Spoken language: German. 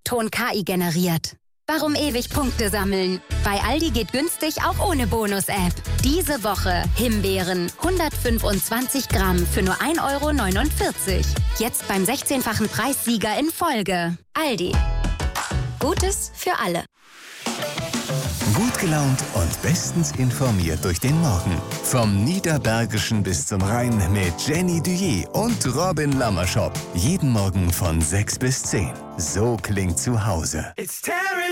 Ton KI generiert. Warum ewig Punkte sammeln? Bei Aldi geht günstig auch ohne Bonus-App. Diese Woche Himbeeren 125 Gramm für nur 1,49 €. Jetzt beim 16-fachen Preissieger in Folge. Aldi. Gutes für alle. Gut gelaunt und bestens informiert durch den Morgen. Vom Niederbergischen bis zum Rhein mit Jenny Duyé und Robin Lammerschop. Jeden Morgen von 6 bis 10. So klingt zu Hause.